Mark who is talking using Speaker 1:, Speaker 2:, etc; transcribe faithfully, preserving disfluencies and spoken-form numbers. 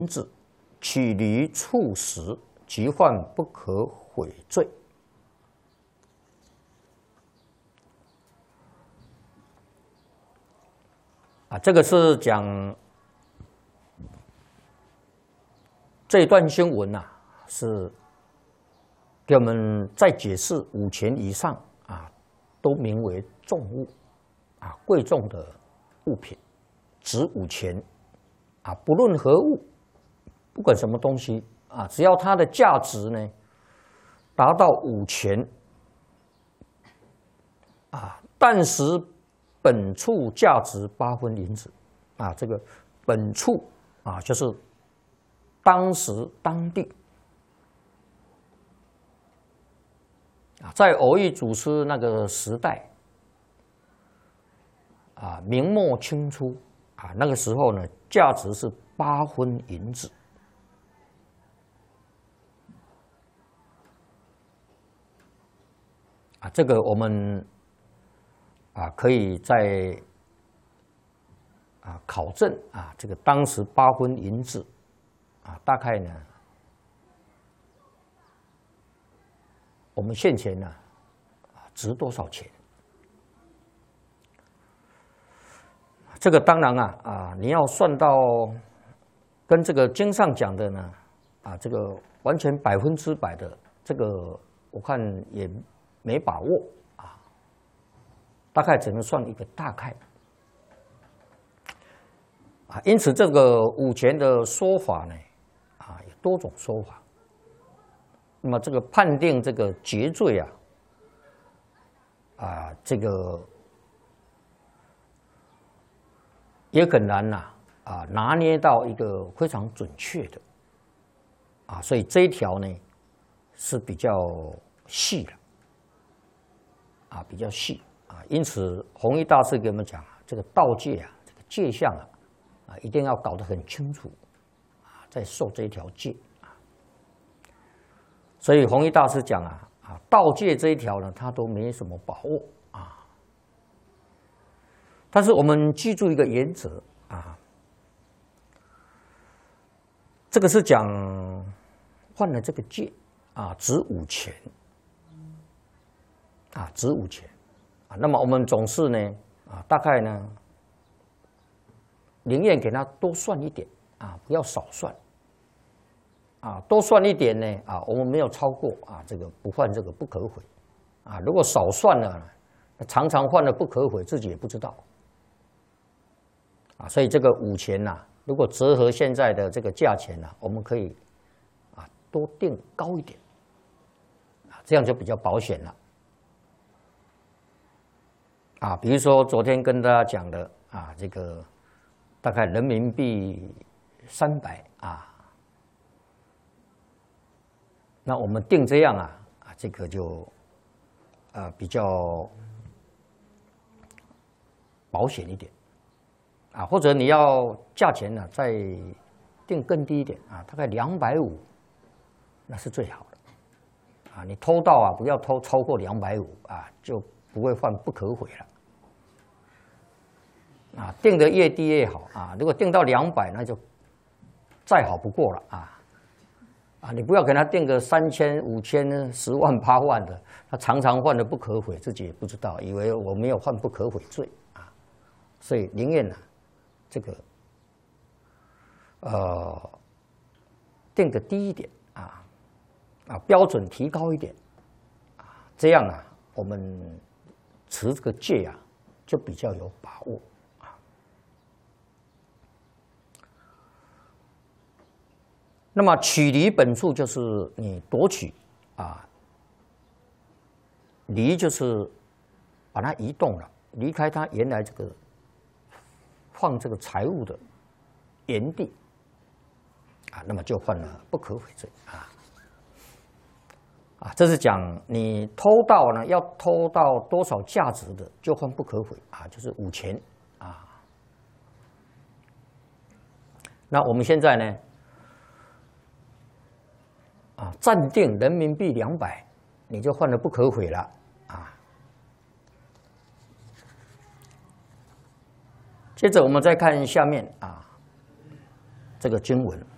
Speaker 1: 子，取离处时，即犯不可悔罪。啊，这个是讲这一段经文呐、啊，是给我们在解释五钱以上啊，都名为重物啊，贵重的物品，值五钱啊，不论何物，不管什么东西啊，只要它的价值呢达到五钱啊，但时本处价值八分银子啊，这个本处啊，就是当时当地啊，在偶益祖师那个时代啊，明末清初啊，那个时候呢，价值是八分银子。啊，这个我们啊可以在啊考证啊，这个当时八分银子啊，大概呢，我们现钱呢啊值多少钱？这个当然啊啊，你要算到跟这个经上讲的呢啊，这个完全百分之百的这个，我看也没把握啊，大概只能算一个大概啊。因此，这个五钱的说法呢啊，有多种说法。那么，这个判定这个劫罪啊啊，这个也很难呐啊，拿捏到一个非常准确的啊，所以这一条呢是比较细的。啊，比较细啊，因此弘一大师给我们讲啊，这个道戒啊，这个戒相啊，啊，一定要搞得很清楚啊，再受这一条戒啊。所以弘一大师讲啊，啊，道戒这一条呢，他都没什么把握啊。但是我们记住一个原则啊，这个是讲犯了这个戒啊，值五钱。啊，值五钱啊，那么我们总是呢啊，大概呢，宁愿给他多算一点啊，不要少算啊，多算一点呢啊，我们没有超过啊，这个不犯这个不可悔啊，如果少算了，常常犯了不可悔，自己也不知道啊，所以这个五钱呐、啊，如果折合现在的这个价钱呐、啊，我们可以啊多定高一点啊，这样就比较保险了。啊，比如说昨天跟大家讲的啊，这个大概人民币三百啊，那我们定这样啊啊，这个就啊比较保险一点啊，或者你要价钱呢、啊、再定更低一点啊，大概两百五，那是最好的啊。你偷盗啊，不要偷超过两百五啊，就不会犯不可悔了。啊，定的越低越好啊！如果定到两百，那就再好不过了啊！啊，你不要给他定个三千、五千、十万、八万的，他常常犯的不可悔，自己也不知道，以为我没有犯不可悔罪啊！所以宁愿呢，这个呃定个低一点啊啊，标准提高一点啊，这样啊，我们持这个戒啊，就比较有把握。那么取离本处就是你夺取啊，离就是把它移动了，离开它原来这个放这个财物的原地啊，那么就犯了不可悔罪啊啊，这是讲你偷盗呢，要偷到多少价值的就犯不可悔啊，就是五钱啊。那我们现在呢？啊，暂定人民币两百，你就犯了不可悔了啊！接着我们再看下面啊，这个经文